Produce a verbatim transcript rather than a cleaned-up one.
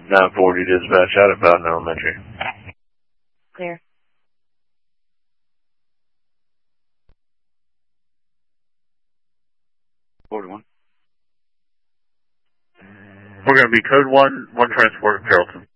nine forty dispatch out of Bowden Elementary. Clear. forty-one. We're going to be code one, one transport, Carrollton.